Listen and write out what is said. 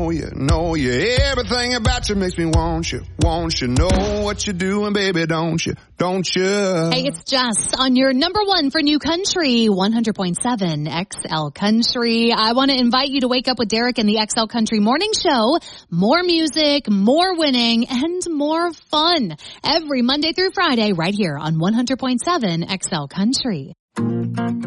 know you. Everything about you makes me want you. Know what you're doing, baby, don't you? Hey, it's Jess on your number one for New Country, 100.7 XL Country. I want to invite you to wake up with Derek and the XL Country Morning Show. More music, more winning, and more fun. Every Monday through Friday right here on 100.7 XL Country.